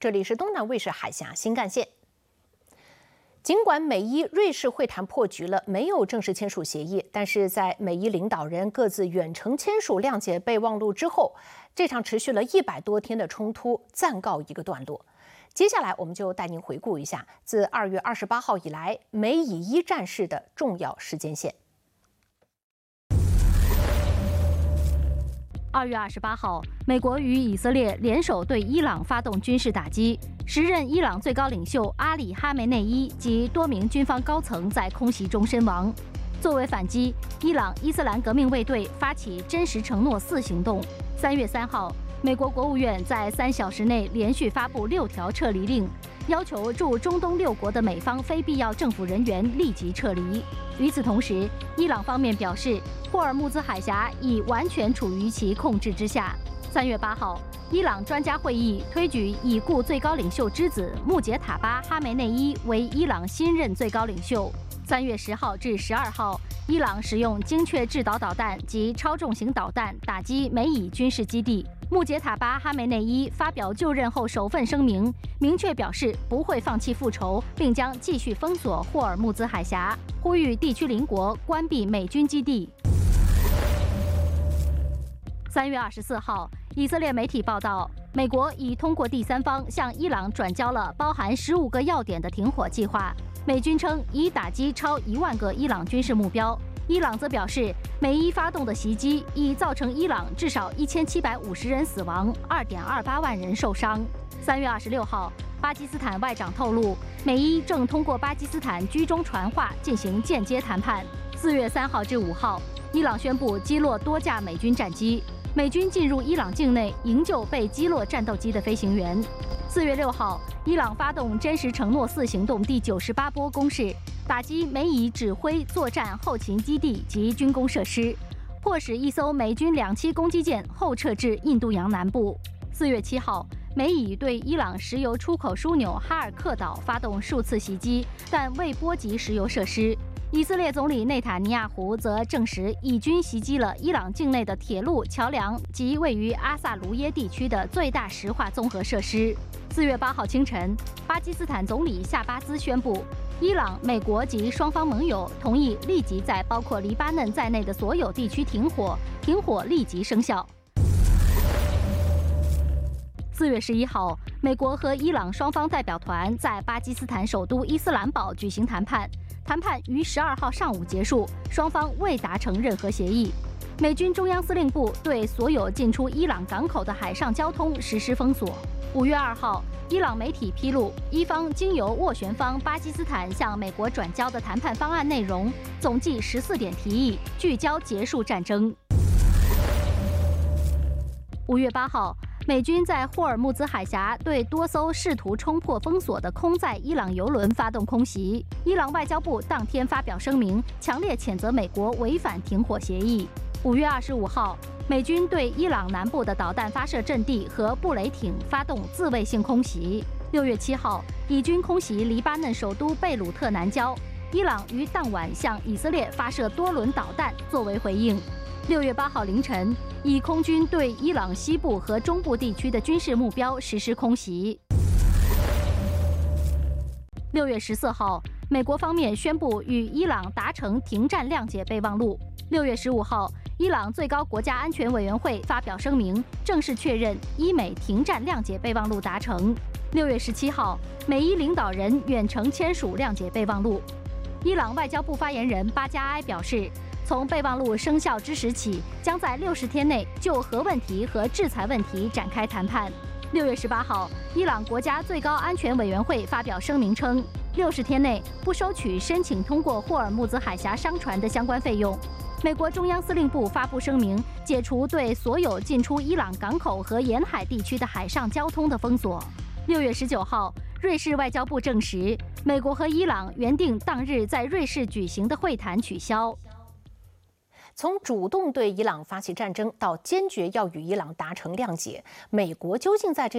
这里是东南卫视海峡新干线。尽管美伊瑞士会谈破局了，没有正式签署协议，但是在美伊领导人各自远程签署谅解备忘录之后，这场持续了100多天的冲突暂告一个段落。接下来，我们就带您回顾一下自2月28号以来美以伊战事的重要时间线。 2月28号，美国与以色列联手对伊朗发动军事打击，时任伊朗最高领袖阿里·哈梅内伊及多名军方高层在空袭中身亡。作为反击，伊朗伊斯兰革命卫队发起真实承诺4行动。3月3号，美国国务院在3小时内连续发布6条撤离令，要求驻中东6国的美方非必要政府人员立即撤离。与此同时，伊朗方面表示，霍尔木兹海峡已完全处于其控制之下。3月8号，伊朗专家会议推举已故最高领袖之子穆杰塔巴·哈梅内伊为伊朗新任最高领袖。3月10号至12号，伊朗使用精确制导导弹及超重型导弹打击美以军事基地。穆杰塔巴·哈梅内伊发表就任后首份声明，明确表示不会放弃复仇，并将继续封锁霍尔木兹海峡，呼吁地区邻国关闭美军基地。3月24号，以色列媒体报道，美国已通过第三方向伊朗转交了包含15个要点的停火计划。美军称已打击超1万个伊朗军事目标。伊朗则表示，美伊发动的袭击已造成伊朗至少1750人死亡，2.28万人受伤。3月26号，巴基斯坦外长透露，美伊正通过巴基斯坦居中传话进行间接谈判。4月3号至5号，伊朗宣布击落多架美军战机，美军进入伊朗境内营救被击落战斗机的飞行员。4月6号，伊朗发动真实承诺4行动第98波攻势，打击美以指挥作战后勤基地及军工设施，迫使一艘美军2栖攻击舰后撤至印度洋南部。4月7号，美以对伊朗石油出口枢纽哈尔克岛发动数次袭击，但未波及石油设施。以色列总理内塔尼亚胡则证实，以军袭击了伊朗境内的铁路、桥梁及位于阿萨卢耶地区的最大石化综合设施。4月8号清晨，巴基斯坦总理夏巴兹宣布，伊朗、美国及双方盟友同意立即在包括黎巴嫩在内的所有地区停火，停火立即生效。4月11号，美国和伊朗双方代表团在巴基斯坦首都伊斯兰堡举行谈判，谈判于12号上午结束，双方未达成任何协议。美军中央司令部对所有进出伊朗港口的海上交通实施封锁。5月2号，伊朗媒体披露，伊方经由斡旋方巴基斯坦向美国转交的谈判方案内容，总计14点提议，聚焦结束战争。5月8号，美军在霍尔木兹海峡对多艘试图冲破封锁的空载伊朗油轮发动空袭。伊朗外交部当天发表声明，强烈谴责美国违反停火协议。5月25号，美军对伊朗南部的导弹发射阵地和布雷艇发动自卫性空袭。6月7号，以军空袭黎巴嫩首都贝鲁特南郊，伊朗于当晚向以色列发射多轮导弹作为回应。6月8号凌晨，以空军对伊朗西部和中部地区的军事目标实施空袭。6月14号，美国方面宣布与伊朗达成停战谅解备忘录。6月15号，伊朗最高国家安全委员会发表声明，正式确认伊美停战谅解备忘录达成。6月17号，美伊领导人远程签署谅解备忘录。伊朗外交部发言人巴加埃表示，从备忘录生效之时起，将在60天内就核问题和制裁问题展开谈判。6月18号，伊朗国家最高安全委员会发表声明称，60天内不收取申请通过霍尔木兹海峡商船的相关费用。美国中央司令部发布声明，解除对所有进出伊朗港口和沿海地区的海上交通的封锁。6月19号，瑞士外交部证实，美国和伊朗原定当日在瑞士举行的会谈取消。 从主动对伊朗发起战争到坚决要与伊朗达成谅解，美国究竟在这